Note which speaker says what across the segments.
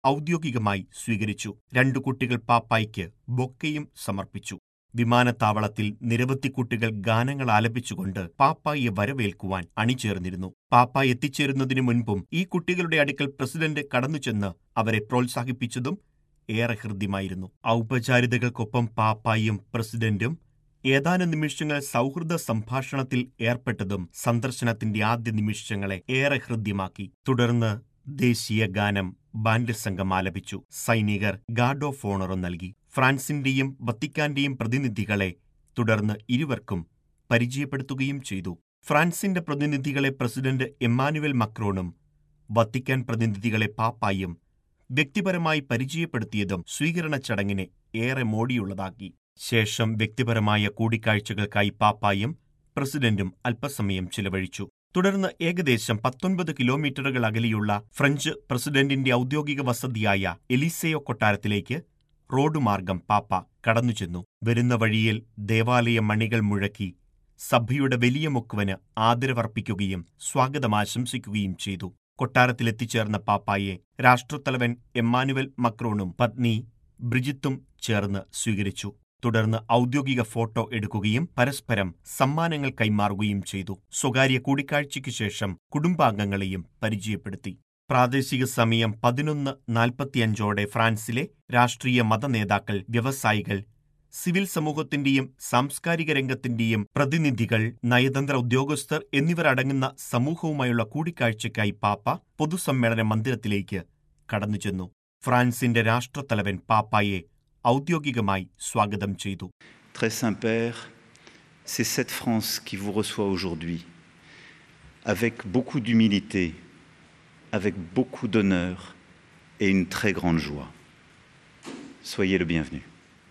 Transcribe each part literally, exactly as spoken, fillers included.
Speaker 1: ഔദ്യോഗികമായി സ്വീകരിച്ചു. രണ്ടു കുട്ടികൾ പാപ്പായ്ക്ക് ബൊക്കെയും സമർപ്പിച്ചു. വിമാനത്താവളത്തിൽ നിരവധി കുട്ടികൾ ഗാനങ്ങൾ ആലപിച്ചുകൊണ്ട് പാപ്പായെ വരവേൽക്കുവാൻ അണിചേർന്നിരുന്നു. പാപ്പ എത്തിച്ചേരുന്നതിനു മുൻപും ഈ കുട്ടികളുടെ അടുക്കൽ പ്രസിഡന്റ് കടന്നുചെന്ന് അവരെ പ്രോത്സാഹിപ്പിച്ചതും ഏറെ ഹൃദ്യമായിരുന്നു. ഔപചാരികതകൾക്കൊപ്പം പാപ്പായും പ്രസിഡന്റും ഏതാനും നിമിഷങ്ങൾ സൗഹൃദ സംഭാഷണത്തിൽ ഏർപ്പെട്ടതും സന്ദർശനത്തിന്റെ ആദ്യ നിമിഷങ്ങളെ ഏറെ ഹൃദ്യമാക്കി. തുടർന്ന് ദേശീയ ഗാനം ബാൻഡ് സംഘം ആലപിച്ചു. സൈനികർ ഗാർഡ് ഓഫ് ഓണറും നൽകി. ഫ്രാൻസിന്റെയും വത്തിക്കാന്റെയും പ്രതിനിധികളെ തുടർന്ന് ഇരുവർക്കും പരിചയപ്പെടുത്തുകയും ചെയ്തു. ഫ്രാൻസിന്റെ പ്രതിനിധികളെ പ്രസിഡന്റ് എമ്മാനുവൽ മക്രോണും വത്തിക്കാൻ പ്രതിനിധികളെ പാപ്പായും വ്യക്തിപരമായി പരിചയപ്പെടുത്തിയതും സ്വീകരണ ചടങ്ങിനെ ഏറെ മോടിയുള്ളതാക്കി. ശേഷം വ്യക്തിപരമായ കൂടിക്കാഴ്ചകൾക്കായി പാപ്പായും പ്രസിഡന്റും അല്പസമയം ചിലവഴിച്ചു. തുടർന്ന് ഏകദേശം പത്തൊൻപത് കിലോമീറ്ററുകൾ അകലെയുള്ള ഫ്രഞ്ച് പ്രസിഡന്റിന്റെ ഔദ്യോഗിക വസതിയായ എലിസെയോ കൊട്ടാരത്തിലേക്ക് റോഡ് മാർഗം പാപ്പ കടന്നുചെന്നു. വരുന്ന വഴിയിൽ ദേവാലയ മണികൾ മുഴക്കി സഭയുടെ വലിയ മുക്കുവന് ആദരവർപ്പിക്കുകയും സ്വാഗതം ആശംസിക്കുകയും ചെയ്തു. കൊട്ടാരത്തിലെത്തിച്ചേർന്ന പാപ്പായെ രാഷ്ട്രത്തലവൻ എമ്മാനുവൽ മക്രോണും പത്നി ബ്രിജിത്തും ചേർന്ന് സ്വീകരിച്ചു. തുടർന്ന് ഔദ്യോഗിക ഫോട്ടോ എടുക്കുകയും പരസ്പരം സമ്മാനങ്ങൾ കൈമാറുകയും ചെയ്തു. സ്വകാര്യ കൂടിക്കാഴ്ചയ്ക്കു ശേഷം കുടുംബാംഗങ്ങളെയും പരിചയപ്പെടുത്തി. പ്രാദേശിക സമയം പതിനൊന്ന് നാൽപ്പത്തിയഞ്ചോടെ ഫ്രാൻസിലെ രാഷ്ട്രീയ മതനേതാക്കൾ, വ്യവസായികൾ, സിവിൽ സമൂഹത്തിന്റെയും സാംസ്കാരിക രംഗത്തിന്റെയും പ്രതിനിധികൾ, നയതന്ത്ര ഉദ്യോഗസ്ഥർ എന്നിവരടങ്ങുന്ന സമൂഹവുമായുള്ള കൂടിക്കാഴ്ചയ്ക്കായി പാപ്പ പൊതുസമ്മേളന മന്ദിരത്തിലേക്ക് കടന്നുചെന്നു. ഫ്രാൻസിന്റെ രാഷ്ട്രത്തലവൻ പാപ്പായെ ഔദ്യോഗികമായി സ്വാഗതം ചെയ്തു.
Speaker 2: Très Saint-Père, c'est cette France qui vous reçoit aujourd'hui, avec beaucoup d'humilité, avec beaucoup d'honneur et une très grande joie. Soyez le bienvenu.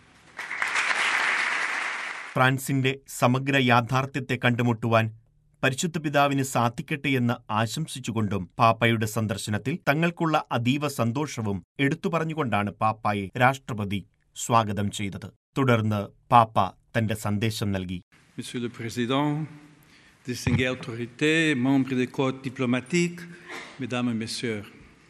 Speaker 1: ഫ്രാൻസിന്റെ സമഗ്ര യാഥാർത്ഥ്യത്തെ കണ്ടുമുട്ടുവാൻ പരിശുദ്ധ പിതാവിന് സാധിക്കട്ടെ എന്ന് ആശംസിച്ചുകൊണ്ടും പാപ്പായുടെ സന്ദർശനത്തിൽ തങ്ങൾക്കുള്ള അതീവ സന്തോഷവും എടുത്തു പറഞ്ഞുകൊണ്ടാണ് പാപ്പായെ രാഷ്ട്രപതി സ്വാഗതം ചെയ്തത്. തുടർന്ന് പാപ്പ തന്റെ സന്ദേശം നൽകി.
Speaker 3: Monsieur le Président, distinguées autorités, membres des corps diplomatiques, mesdames et messieurs,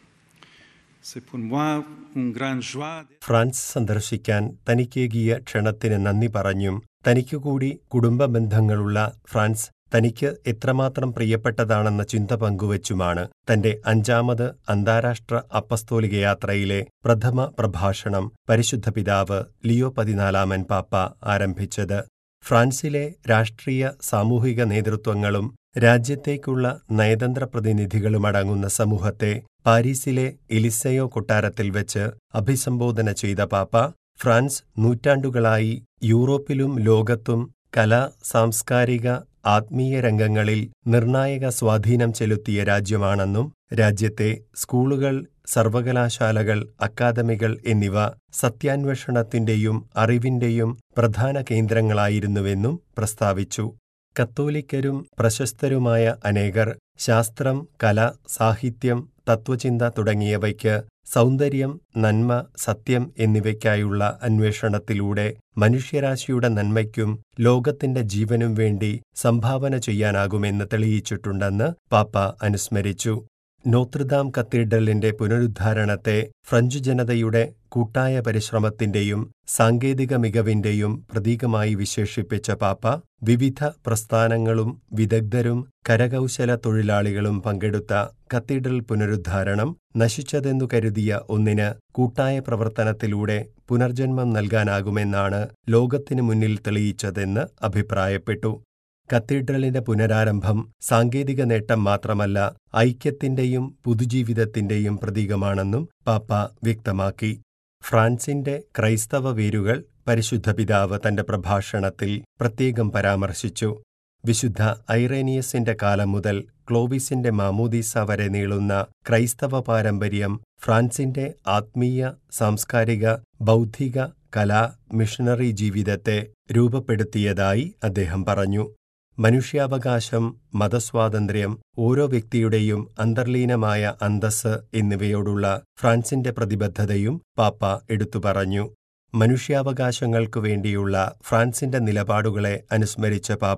Speaker 3: c'est pour moi une grande joie.
Speaker 4: France സന്ദർശിക്കാൻ തനിക്കേകിയ ക്ഷണത്തിന് നന്ദി പറഞ്ഞും തനിക്കു കൂടി കുടുംബ ബന്ധങ്ങളുള്ള ഫ്രാൻസ് തനിക്ക് എത്രമാത്രം പ്രിയപ്പെട്ടതാണെന്ന ചിന്ത പങ്കുവച്ചുമാണ് തന്റെ അഞ്ചാമത് അന്താരാഷ്ട്ര അപ്പസ്തോലിക യാത്രയിലെ പ്രഥമ പ്രഭാഷണം പരിശുദ്ധ പിതാവ് ലിയോ പതിനാലാമൻ പാപ്പ ആരംഭിച്ചത്. ഫ്രാൻസിലെ രാഷ്ട്രീയ സാമൂഹിക നേതൃത്വങ്ങളും രാജ്യത്തേക്കുള്ള നയതന്ത്ര പ്രതിനിധികളുമടങ്ങുന്ന സമൂഹത്തെ പാരീസിലെ എലിസെയോ കൊട്ടാരത്തിൽ വെച്ച് അഭിസംബോധന ചെയ്ത പാപ്പ ഫ്രാൻസ് നൂറ്റാണ്ടുകളായി യൂറോപ്പിലും ലോകത്തും കലാ, സാംസ്കാരിക, ആത്മീയ രംഗങ്ങളിൽ നിർണായക സ്വാധീനം ചെലുത്തിയ രാജ്യമാണെന്നും രാജ്യത്തെ സ്കൂളുകൾ, സർവകലാശാലകൾ, അക്കാദമികൾ എന്നിവ സത്യാന്വേഷണത്തിന്റെയും അറിവിന്റെയും പ്രധാന കേന്ദ്രങ്ങളായിരുന്നുവെന്നും പ്രസ്താവിച്ചു. കത്തോലിക്കരും പ്രശസ്തരുമായ അനേകർ ശാസ്ത്രം, കല, സാഹിത്യം, തത്വചിന്ത തുടങ്ങിയവയ്ക്ക് സൗന്ദര്യം, നന്മ, സത്യം എന്നിവയ്ക്കായുള്ള അന്വേഷണത്തിലൂടെ മനുഷ്യരാശിയുടെ നന്മയ്ക്കും ലോകത്തിന്റെ ജീവനും വേണ്ടി സംഭാവന ചെയ്യാനാകുമെന്ന് തെളിയിച്ചിട്ടുണ്ടെന്ന് പാപ്പ അനുസ്മരിച്ചു. നോത്രദാം കത്തീഡ്രലിന്റെ പുനരുദ്ധാരണത്തെ ഫ്രഞ്ച് ജനതയുടെ കൂട്ടായ പരിശ്രമത്തിന്റെയും സാങ്കേതിക മികവിന്റെയും പ്രതീകമായി വിശേഷിപ്പിച്ച പാപ്പ വിവിധ പ്രസ്ഥാനങ്ങളും വിദഗ്ധരും കരകൗശല തൊഴിലാളികളും പങ്കെടുത്ത കത്തീഡ്രൽ പുനരുദ്ധാരണം നശിച്ചതെന്നു കരുതിയ ഒന്നിന് കൂട്ടായ പ്രവർത്തനത്തിലൂടെ പുനർജന്മം നൽകാനാകുമെന്നാണ് ലോകത്തിനു മുന്നിൽ തെളിയിച്ചതെന്ന് അഭിപ്രായപ്പെട്ടു. കത്തീഡ്രലിന്റെ പുനരാരംഭം സാങ്കേതിക നേട്ടം മാത്രമല്ല, ഐക്യത്തിന്റെയും പുതുജീവിതത്തിന്റെയും പ്രതീകമാണെന്നും പാപ്പ വ്യക്തമാക്കി. ഫ്രാൻസിന്റെ ക്രൈസ്തവ വേരുകൾ പരിശുദ്ധ പിതാവ് തന്റെ പ്രഭാഷണത്തിൽ പ്രത്യേകം പരാമർശിച്ചു. വിശുദ്ധ ഐറേനിയസിന്റെ കാലം മുതൽ ക്ലോവിസിന്റെ മാമോദീസ വരെ നീളുന്ന ക്രൈസ്തവ പാരമ്പര്യം ഫ്രാൻസിന്റെ ആത്മീയ, സാംസ്കാരിക, ബൗദ്ധിക, കലാ, മിഷണറി ജീവിതത്തെ രൂപപ്പെടുത്തിയതായി അദ്ദേഹം പറഞ്ഞു. മനുഷ്യാവകാശം, മതസ്വാതന്ത്ര്യം, ഓരോ വ്യക്തിയുടെയും അന്തർലീനമായ അന്തസ്സ് എന്നിവയോടുള്ള ഫ്രാൻസിന്റെ പ്രതിബദ്ധതയും പാപ്പ എടുത്തുപറഞ്ഞു. മനുഷ്യാവകാശങ്ങൾക്കു വേണ്ടിയുള്ള ഫ്രാൻസിന്റെ നിലപാടുകളെ അനുസ്മരിച്ച പാപ്പ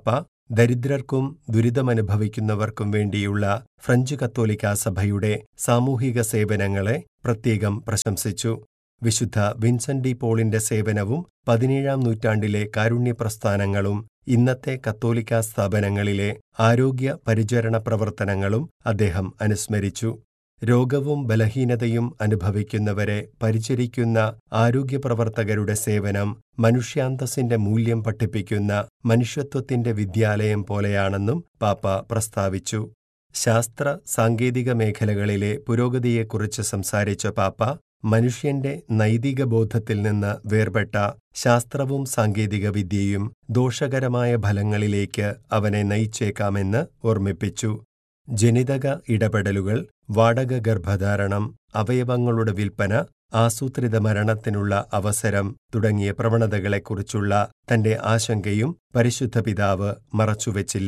Speaker 4: ദരിദ്രർക്കും ദുരിതമനുഭവിക്കുന്നവർക്കും വേണ്ടിയുള്ള ഫ്രഞ്ച് കത്തോലിക്കാ സഭയുടെ സാമൂഹിക സേവനങ്ങളെ പ്രത്യേകം പ്രശംസിച്ചു. വിശുദ്ധ വിൻസെന്റ് ഡി പോളിന്റെ സേവനവും പതിനേഴാം നൂറ്റാണ്ടിലെ കാരുണ്യപ്രസ്ഥാനങ്ങളും ഇന്നത്തെ കത്തോലിക്കാ സ്ഥാപനങ്ങളിലെ ആരോഗ്യ പരിചരണ പ്രവർത്തനങ്ങളും അദ്ദേഹം അനുസ്മരിച്ചു. രോഗവും ബലഹീനതയും അനുഭവിക്കുന്നവരെ പരിചരിക്കുന്ന ആരോഗ്യപ്രവർത്തകരുടെ സേവനം മനുഷ്യാന്തസ്സിന്റെ മൂല്യം പഠിപ്പിക്കുന്ന മനുഷ്യത്വത്തിന്റെ വിദ്യാലയം പോലെയാണെന്നും പാപ്പ പ്രസ്താവിച്ചു. ശാസ്ത്ര സാങ്കേതിക മേഖലകളിലെ പുരോഗതിയെക്കുറിച്ച് സംസാരിച്ച പാപ്പ മനുഷ്യന്റെ നൈതിക ബോധത്തിൽ നിന്ന് വേർപെട്ട ശാസ്ത്രവും സാങ്കേതികവിദ്യയും ദോഷകരമായ ഫലങ്ങളിലേക്ക് അവനെ നയിച്ചേക്കാമെന്ന് ഓർമ്മിപ്പിച്ചു. ജനിതക ഇടപെടലുകൾ, വാടക ഗർഭധാരണം, അവയവങ്ങളുടെ വിൽപ്പന, ആസൂത്രിത മരണത്തിനുള്ള അവസരം തുടങ്ങിയ പ്രവണതകളെക്കുറിച്ചുള്ള തന്റെ ആശങ്കയും പരിശുദ്ധ പിതാവ് മറച്ചുവെച്ചില്ല.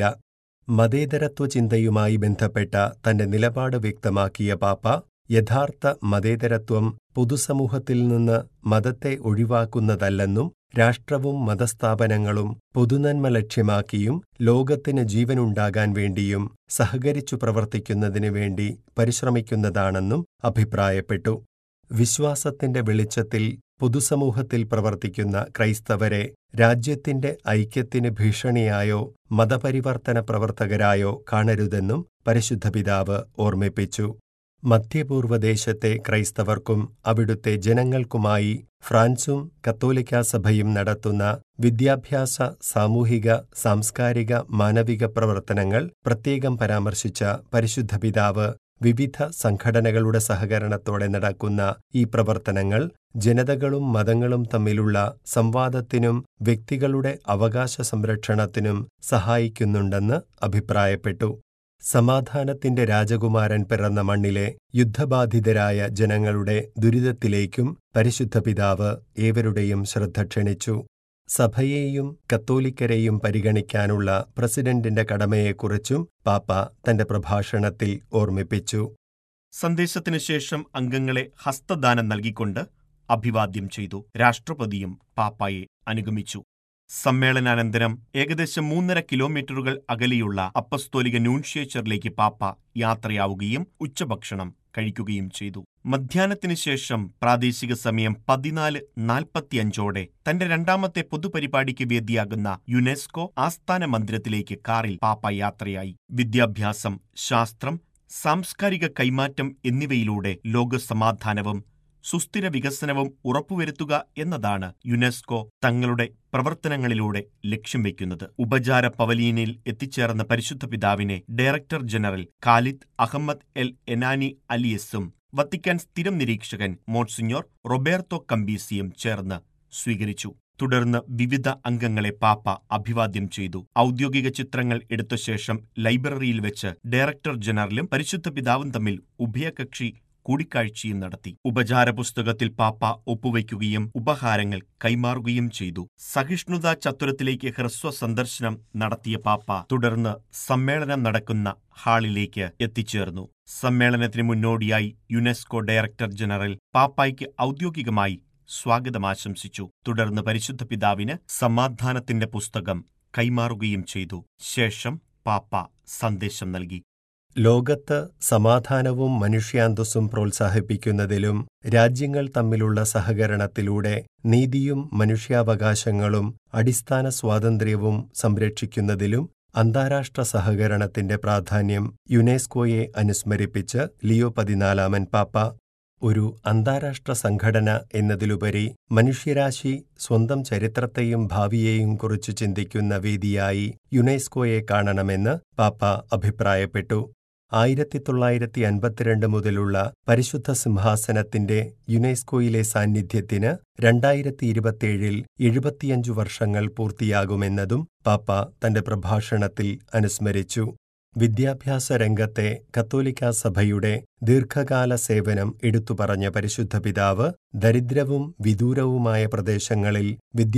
Speaker 4: മതേതരത്വ ചിന്തയുമായി ബന്ധപ്പെട്ട തന്റെ നിലപാട് വ്യക്തമാക്കിയ പാപ്പ യഥാർത്ഥ മതേതരത്വം പൊതുസമൂഹത്തിൽ നിന്ന് മതത്തെ ഒഴിവാക്കുന്നതല്ലെന്നും രാഷ്ട്രവും മതസ്ഥാപനങ്ങളും പൊതുനന്മ ലക്ഷ്യമാക്കിയും ലോകത്തിന് ജീവനുണ്ടാകാൻ വേണ്ടിയും സഹകരിച്ചു പ്രവർത്തിക്കുന്നതിനു വേണ്ടി പരിശ്രമിക്കുന്നതാണെന്നും അഭിപ്രായപ്പെട്ടു. വിശ്വാസത്തിന്റെ വെളിച്ചത്തിൽ പൊതുസമൂഹത്തിൽ പ്രവർത്തിക്കുന്ന ക്രൈസ്തവരെ രാജ്യത്തിന്റെ ഐക്യത്തിന് ഭീഷണിയായോ മതപരിവർത്തന പ്രവർത്തകരായോ കാണരുതെന്നും പരിശുദ്ധ പിതാവ് ഓർമ്മിപ്പിച്ചു. മധ്യപൂർവ്വദേശത്തെ ക്രൈസ്തവർക്കും അവിടുത്തെ ജനങ്ങൾക്കുമായി ഫ്രാൻസും കത്തോലിക്കാ സഭയും നടത്തുന്ന വിദ്യാഭ്യാസ, സാമൂഹിക, സാംസ്കാരിക, മാനവിക പ്രവർത്തനങ്ങൾ പ്രത്യേകം പരാമർശിച്ച പരിശുദ്ധ പിതാവ് വിവിധ സംഘടനകളുടെ സഹകരണത്തോടെ നടക്കുന്ന ഈ പ്രവർത്തനങ്ങൾ ജനതകളും മതങ്ങളും തമ്മിലുള്ള സംവാദത്തിനും വ്യക്തികളുടെ അവകാശ സംരക്ഷണത്തിനും സഹായിക്കുന്നുണ്ടെന്ന് അഭിപ്രായപ്പെട്ടു. സമാധാനത്തിന്റെ രാജകുമാരൻ പിറന്ന മണ്ണിലെ യുദ്ധബാധിതരായ ജനങ്ങളുടെ ദുരിതത്തിലേക്കും പരിശുദ്ധ പിതാവ് ഏവരുടെയും ശ്രദ്ധ ക്ഷണിച്ചു. സഭയെയും കത്തോലിക്കരെയും പരിഗണിക്കാനുള്ള പ്രസിഡന്റിന്റെ കടമയെക്കുറിച്ചും പാപ്പ തന്റെ പ്രഭാഷണത്തിൽ ഓർമ്മിപ്പിച്ചു.
Speaker 1: സന്ദേശത്തിനു ശേഷം അംഗങ്ങളെ ഹസ്തദാനം നൽകിക്കൊണ്ട് അഭിവാദ്യം ചെയ്തു. രാഷ്ട്രപതിയും പാപ്പായെ അനുഗമിച്ചു. സമ്മേളനാനന്തരം ഏകദേശം മൂന്നര കിലോമീറ്ററുകൾ അകലെയുള്ള അപ്പസ്തോലിക നൂൻഷ്യേച്ചറിലേക്ക് പാപ്പ യാത്രയാവുകയും ഉച്ചഭക്ഷണം കഴിക്കുകയും ചെയ്തു. മധ്യാഹ്നത്തിനു ശേഷം പ്രാദേശിക സമയം പതിനാല് നാൽപ്പത്തിയഞ്ചോടെ തന്റെ രണ്ടാമത്തെ പൊതുപരിപാടിക്ക് വേദിയാകുന്ന യുനെസ്കോ ആസ്ഥാന മന്ദിരത്തിലേക്ക് കാറിൽ പാപ്പ യാത്രയായി. വിദ്യാഭ്യാസം, ശാസ്ത്രം, സാംസ്കാരിക കൈമാറ്റം എന്നിവയിലൂടെ ലോകസമാധാനവും സുസ്ഥിര വികസനവും ഉറപ്പുവരുത്തുക എന്നതാണ് യുനെസ്കോ തങ്ങളുടെ പ്രവർത്തനങ്ങളിലൂടെ ലക്ഷ്യം വയ്ക്കുന്നത്. ഉപചാര പവലിയനിൽ എത്തിച്ചേർന്ന പരിശുദ്ധ പിതാവിനെ director general Khalid Ahmed L എനാനി അലിയസും Vatican സ്ഥിരം നിരീക്ഷകൻ മോൺസിഞ്ഞോർ റൊബേർട്ടോ കമ്പീസിയും ചേർന്ന് സ്വീകരിച്ചു. തുടർന്ന് വിവിധ അംഗങ്ങളെ പാപ്പ അഭിവാദ്യം ചെയ്തു. ഔദ്യോഗിക ചിത്രങ്ങൾ എടുത്ത ശേഷം ലൈബ്രറിയിൽ വെച്ച് ഡയറക്ടർ ജനറലും പരിശുദ്ധ പിതാവും തമ്മിൽ ഉഭയകക്ഷി കൂടിക്കാഴ്ചയും നടത്തി. ഉപചാര പുസ്തകത്തിൽ പാപ്പ ഒപ്പുവയ്ക്കുകയും ഉപഹാരങ്ങൾ കൈമാറുകയും ചെയ്തു. സഹിഷ്ണുതാ ചത്വരത്തിലേക്ക് ഹ്രസ്വ സന്ദർശനം നടത്തിയ പാപ്പ തുടർന്ന് സമ്മേളനം നടക്കുന്ന ഹാളിലേക്ക് എത്തിച്ചേർന്നു. സമ്മേളനത്തിന് മുന്നോടിയായി യുനെസ്കോ ഡയറക്ടർ ജനറൽ പാപ്പായ്ക്ക് ഔദ്യോഗികമായി സ്വാഗതം ആശംസിച്ചു. തുടർന്ന് പരിശുദ്ധ പിതാവിന് സമാധാനത്തിന്റെ പുസ്തകം കൈമാറുകയും ചെയ്തു. ശേഷം പാപ്പ സന്ദേശം നൽകി.
Speaker 4: ലോകത്ത് സമാധാനവും മനുഷ്യാന്തസ്സും പ്രോത്സാഹിപ്പിക്കുന്നതിലും രാജ്യങ്ങൾ തമ്മിലുള്ള സഹകരണത്തിലൂടെ നീതിയും മനുഷ്യാവകാശങ്ങളും അടിസ്ഥാന സ്വാതന്ത്ര്യവും സംരക്ഷിക്കുന്നതിലും അന്താരാഷ്ട്ര സഹകരണത്തിന്റെ പ്രാധാന്യം യുനെസ്കോയെ അനുസ്മരിപ്പിച്ച് ലിയോ പതിനാലാമൻ പാപ്പ ഒരു അന്താരാഷ്ട്ര സംഘടന എന്നതിലുപരി മനുഷ്യരാശി സ്വന്തം ചരിത്രത്തെയും ഭാവിയെയും കുറിച്ച് ചിന്തിക്കുന്ന വേദിയായി യുനെസ്കോയെ കാണണമെന്ന് പാപ്പ അഭിപ്രായപ്പെട്ടു. ആയിരത്തി തൊള്ളായിരത്തി അൻപത്തിരണ്ട് മുതലുള്ള പരിശുദ്ധ സിംഹാസനത്തിന്റെ യുനെസ്കോയിലെ സാന്നിധ്യത്തിന് രണ്ടായിരത്തി ഇരുപത്തിയേഴിൽ എഴുപത്തിയഞ്ചു വർഷങ്ങൾ പൂർത്തിയാകുമെന്നതും പാപ്പ തന്റെ പ്രഭാഷണത്തിൽ അനുസ്മരിച്ചു. വിദ്യാഭ്യാസ രംഗത്തെ കത്തോലിക്കാ സഭയുടെ ദീർഘകാല സേവനം എടുത്തുപറഞ്ഞ പരിശുദ്ധ പിതാവ് ദരിദ്രവും വിദൂരവുമായ പ്രദേശങ്ങളിൽ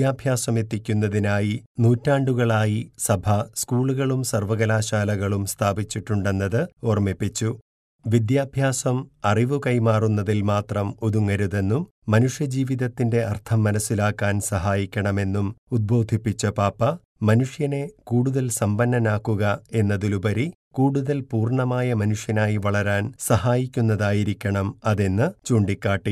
Speaker 4: വിദ്യാഭ്യാസമെത്തിക്കുന്നതിനായി നൂറ്റാണ്ടുകളായി സഭ സ്കൂളുകളും സർവകലാശാലകളും സ്ഥാപിച്ചിട്ടുണ്ടെന്നത് ഓർമ്മിപ്പിച്ചു. വിദ്യാഭ്യാസം അറിവ് കൈമാറുന്നതിൽ മാത്രം ഒതുങ്ങരുതെന്നും മനുഷ്യജീവിതത്തിന്റെ അർത്ഥം മനസ്സിലാക്കാൻ സഹായിക്കണമെന്നും ഉദ്ബോധിപ്പിച്ച പാപ്പ മനുഷ്യനെ കൂടുതൽ സമ്പന്നനാക്കുക എന്നതിലുപരി കൂടുതൽ പൂർണ്ണമായ മനുഷ്യനായി വളരാൻ സഹായിക്കുന്നതായിരിക്കണം അതെന്ന് ചൂണ്ടിക്കാട്ടി.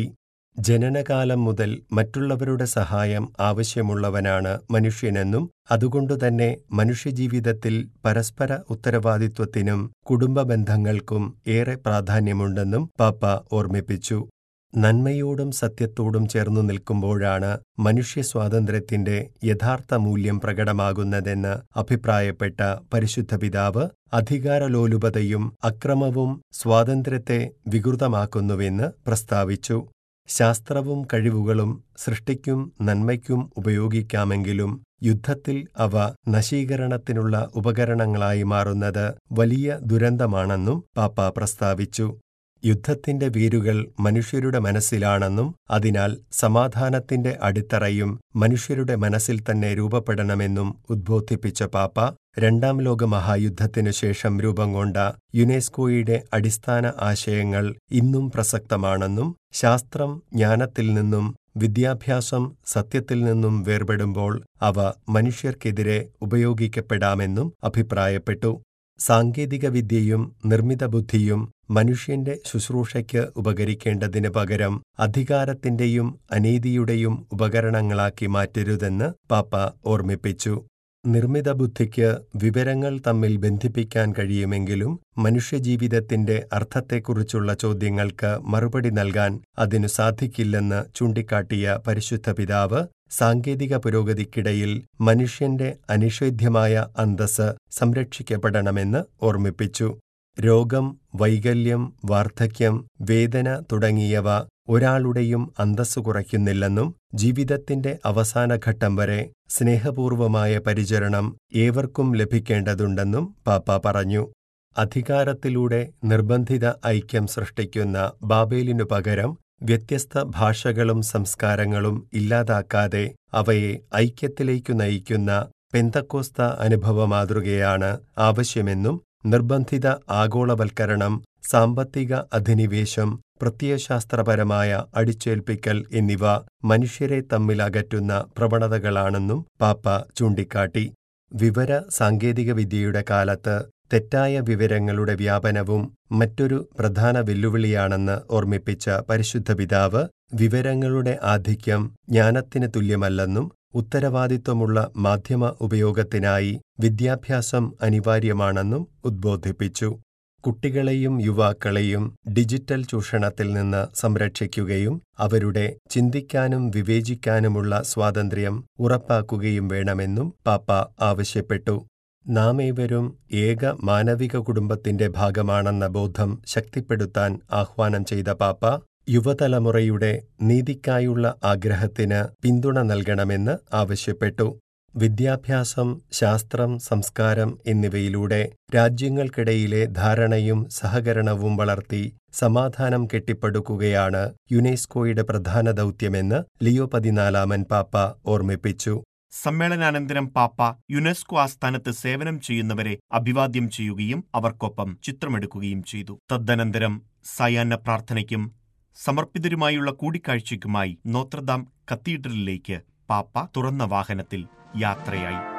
Speaker 4: ജനനകാലം മുതൽ മറ്റുള്ളവരുടെ സഹായം ആവശ്യമുള്ളവനാണ് മനുഷ്യനെന്നും അതുകൊണ്ടുതന്നെ മനുഷ്യജീവിതത്തിൽ പരസ്പര ഉത്തരവാദിത്വത്തിനും കുടുംബബന്ധങ്ങൾക്കും ഏറെ പ്രാധാന്യമുണ്ടെന്നും പാപ്പ ഓർമ്മിപ്പിച്ചു. നന്മയോടും സത്യത്തോടും ചേർന്നു നിൽക്കുമ്പോഴാണ് മനുഷ്യ സ്വാതന്ത്ര്യത്തിന്റെ യഥാർത്ഥ മൂല്യം പ്രകടമാകുന്നതെന്ന് അഭിപ്രായപ്പെട്ട പരിശുദ്ധ പിതാവ് അധികാരലോലുപതയും അക്രമവും സ്വാതന്ത്ര്യത്തെ വികൃതമാക്കുന്നുവെന്ന് പ്രസ്താവിച്ചു. ശാസ്ത്രവും കഴിവുകളും സൃഷ്ടിക്കും നന്മയ്ക്കും ഉപയോഗിക്കാമെങ്കിലും യുദ്ധത്തിൽ അവ നശീകരണത്തിനുള്ള ഉപകരണങ്ങളായി മാറുന്നത് വലിയ ദുരന്തമാണെന്നും പാപ്പ പ്രസ്താവിച്ചു. യുദ്ധത്തിന്റെ വേരുകൾ മനുഷ്യരുടെ മനസ്സിലാണെന്നും അതിനാൽ സമാധാനത്തിന്റെ അടിത്തറയും മനുഷ്യരുടെ മനസ്സിൽ തന്നെ രൂപപ്പെടണമെന്നും ഉദ്ബോധിപ്പിച്ച പാപ്പ രണ്ടാം ലോക മഹായുദ്ധത്തിനു ശേഷം രൂപം കൊണ്ട യുനെസ്കോയുടെ അടിസ്ഥാന ആശയങ്ങൾ ഇന്നും പ്രസക്തമാണെന്നും ശാസ്ത്രം ജ്ഞാനത്തിൽ നിന്നും വിദ്യാഭ്യാസം സത്യത്തിൽ നിന്നും വേർപെടുമ്പോൾ അവ മനുഷ്യർക്കെതിരെ ഉപയോഗിക്കപ്പെടാമെന്നും അഭിപ്രായപ്പെട്ടു. സാങ്കേതികവിദ്യയും നിർമ്മിത ബുദ്ധിയും മനുഷ്യന്റെ ശുശ്രൂഷയ്ക്ക് ഉപകരിക്കേണ്ടതിന് പകരം അധികാരത്തിന്റെയും അനീതിയുടെയും ഉപകരണങ്ങളാക്കി മാറ്റരുതെന്ന് പാപ്പ ഓർമ്മിപ്പിച്ചു. നിർമ്മിത ബുദ്ധിക്ക് വിവരങ്ങൾ തമ്മിൽ ബന്ധിപ്പിക്കാൻ കഴിയുമെങ്കിലും മനുഷ്യജീവിതത്തിന്റെ അർത്ഥത്തെക്കുറിച്ചുള്ള ചോദ്യങ്ങൾക്ക് മറുപടി നൽകാൻ അതിനു സാധിക്കില്ലെന്ന് ചൂണ്ടിക്കാട്ടിയ പരിശുദ്ധ പിതാവ് സാങ്കേതിക പുരോഗതിക്കിടയിൽ മനുഷ്യന്റെ അനിഷേധ്യമായ അന്തസ്സ് സംരക്ഷിക്കപ്പെടണമെന്ന് ഓർമ്മിപ്പിച്ചു. രോഗം, വൈകല്യം, വാർദ്ധക്യം, വേദന തുടങ്ങിയവ ഒരാളുടെയും അന്തസ്സു കുറയ്ക്കുന്നില്ലെന്നും ജീവിതത്തിന്റെ അവസാനഘട്ടം വരെ സ്നേഹപൂർവമായ പരിചരണം ഏവർക്കും ലഭിക്കേണ്ടതുണ്ടെന്നും പാപ്പ പറഞ്ഞു. അധികാരത്തിലൂടെ നിർബന്ധിത ഐക്യം സൃഷ്ടിക്കുന്ന ബാബേലിനു പകരം വ്യത്യസ്ത ഭാഷകളും സംസ്കാരങ്ങളും ഇല്ലാതാക്കാതെ അവയെ ഐക്യത്തിലേക്കു നയിക്കുന്ന പെന്തക്കോസ്ത അനുഭവ മാതൃകയാണ് ആവശ്യമെന്നും നിർബന്ധിത ആഗോളവൽക്കരണം, സാമ്പത്തിക അധിനിവേശം, പ്രത്യയശാസ്ത്രപരമായ അടിച്ചേൽപ്പിക്കൽ എന്നിവ മനുഷ്യരെ തമ്മിൽ അകറ്റുന്ന പ്രവണതകളാണെന്നും പാപ്പ ചൂണ്ടിക്കാട്ടി. വിവര സാങ്കേതികവിദ്യയുടെ കാലത്ത് തെറ്റായ വിവരങ്ങളുടെ വ്യാപനവും മറ്റൊരു പ്രധാന വെല്ലുവിളിയാണെന്ന് ഓർമ്മിപ്പിച്ച പരിശുദ്ധ പിതാവ് വിവരങ്ങളുടെ ആധിക്യം ജ്ഞാനത്തിന് തുല്യമല്ലെന്നും ഉത്തരവാദിത്വമുള്ള മാധ്യമ ഉപയോഗത്തിനായി വിദ്യാഭ്യാസം അനിവാര്യമാണെന്നും ഉദ്ബോധിപ്പിച്ചു. കുട്ടികളെയും യുവാക്കളെയും ഡിജിറ്റൽ ചൂഷണത്തിൽ നിന്ന് സംരക്ഷിക്കുകയും അവരുടെ ചിന്തിക്കാനും വിവേചിക്കാനുമുള്ള സ്വാതന്ത്ര്യം ഉറപ്പാക്കുകയും വേണമെന്നും പാപ്പ ആവശ്യപ്പെട്ടു. നാം ഏവരും ഏക മാനവിക കുടുംബത്തിന്റെ ഭാഗമാണെന്ന ബോധം ശക്തിപ്പെടുത്താൻ ആഹ്വാനം ചെയ്ത പാപ്പ യുവതലമുറയുടെ നീതിക്കായുള്ള ആഗ്രഹത്തിന് പിന്തുണ നൽകണമെന്ന് ആവശ്യപ്പെട്ടു. വിദ്യാഭ്യാസം, ശാസ്ത്രം, സംസ്കാരം എന്നിവയിലൂടെ രാജ്യങ്ങൾക്കിടയിലെ ധാരണയും സഹകരണവും വളർത്തി സമാധാനം കെട്ടിപ്പടുക്കുകയാണ് യുനെസ്കോയുടെ പ്രധാന ദൗത്യമെന്ന് ലിയോ പതിനാലാമൻ പാപ്പ ഓർമ്മിപ്പിച്ചു.
Speaker 1: സമ്മേളനാനന്തരം പാപ്പ യുനെസ്കോ ആസ്ഥാനത്ത് സേവനം ചെയ്യുന്നവരെ അഭിവാദ്യം ചെയ്യുകയും അവർക്കൊപ്പം ചിത്രമെടുക്കുകയും ചെയ്തു. തദനന്തരം സായാഹ്ന പ്രാർത്ഥനയ്ക്കും സമർപ്പിതരുമായുള്ള കൂടിക്കാഴ്ചയ്ക്കുമായി നോത്രദാം കത്തീഡ്രലിലേക്ക് പാപ്പ തുറന്ന വാഹനത്തിൽ യാത്രയായി.